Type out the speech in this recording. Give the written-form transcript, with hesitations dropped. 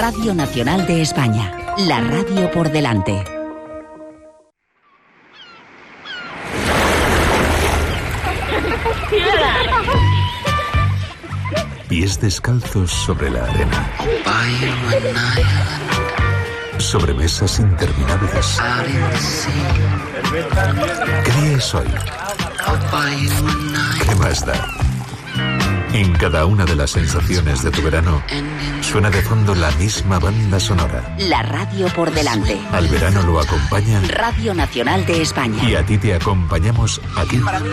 Radio Nacional de España. La radio por delante. Pies descalzos sobre la arena. Sobre mesas interminables. ¿Qué día es hoy? ¿Qué más da? En cada una de las sensaciones de tu verano suena de fondo la misma banda sonora. La radio por delante. Al verano lo acompaña Radio Nacional de España. Y a ti te acompañamos aquí